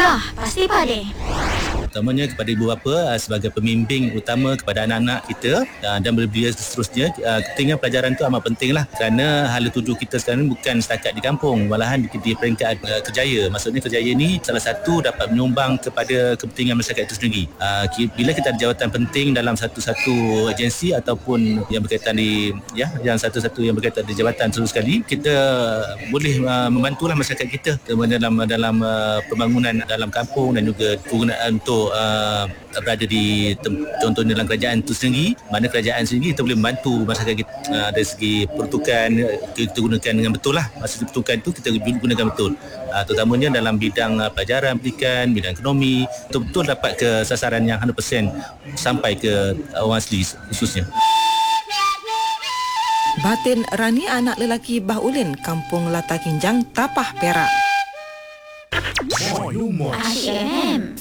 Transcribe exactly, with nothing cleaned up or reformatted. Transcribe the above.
Ya, pasti Pak De. Utamanya kepada ibu bapa sebagai pembimbing utama kepada anak-anak kita dan berbia seterusnya. Ketinggian pelajaran itu amat penting lah, kerana hala tuju kita sekarang bukan setakat di kampung, malahan di, di peringkat kerjaya. Maksudnya kerjaya ni salah satu dapat menyumbang kepada kepentingan masyarakat itu sendiri. Bila kita ada jawatan penting dalam satu-satu agensi ataupun yang berkaitan di ya yang satu-satu yang berkaitan di jabatan terus sekali, kita boleh membantulah masyarakat kita dalam dalam pembangunan dalam kampung dan juga penggunaan untuk Uh, berada di tem- contohnya dalam kerajaan itu sendiri, mana kerajaan sendiri kita boleh membantu masyarakat kita uh, dari segi peruntukan, kita gunakan dengan betul lah. Maksud peruntukan itu kita gunakan betul, uh, terutamanya dalam bidang uh, pelajaran, pendidikan, bidang ekonomi, betul-betul dapat ke sasaran yang one hundred percent sampai ke uh, orang asli khususnya. Batin Rani, anak lelaki Bah Ulin, Kampung Lata Kinjang, Tapah, Perak. A C M